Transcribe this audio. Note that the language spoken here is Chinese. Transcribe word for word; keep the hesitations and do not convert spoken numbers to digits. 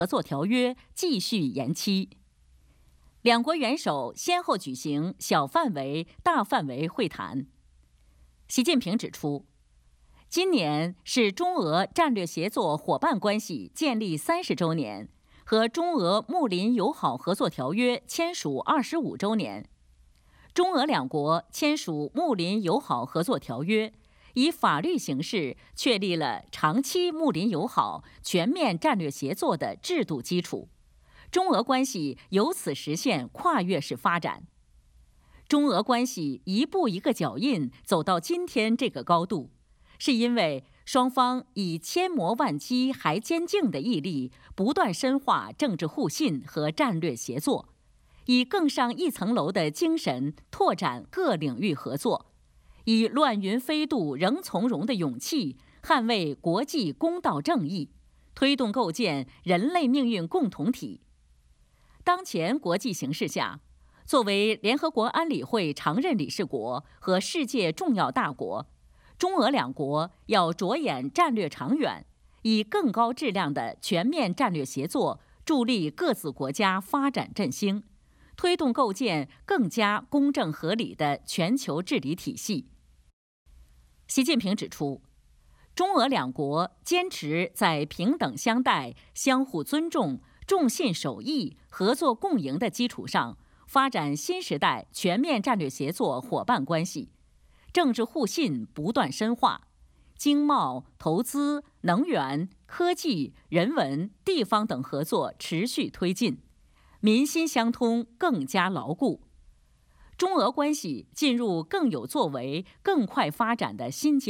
合作条约继续延期。两国元首先后举行小范围、大范围会谈。习近平指出，今年是中俄战略协作伙伴关系建立三十周年和中俄睦邻友好合作条约签署二十五周年。中俄两国签署睦邻友好合作条约，以法律形式确立了长期睦邻友好、全面战略协作的制度基础，中俄关系由此实现跨越式发展。中俄关系一步一个脚印走到今天这个高度，是因为双方以千磨万击还坚劲的毅力，不断深化政治互信和战略协作，以更上一层楼的精神拓展各领域合作，以乱云飞渡仍从容的勇气捍卫国际公道正义，推动构建人类命运共同体。当前国际形势下，作为联合国安理会常任理事国和世界重要大国，中俄两国要着眼战略长远，以更高质量的全面战略协作助力各自国家发展振兴，推动构建更加公正合理的全球治理体系。习近平指出，中俄两国坚持在平等相待、相互尊重、重信守义、合作共赢的基础上，发展新时代全面战略协作伙伴关系，政治互信不断深化，经贸、投资、能源、科技、人文、地方等合作持续推进，民心相通更加牢固。中俄关系进入更有作为、更快发展的新阶段。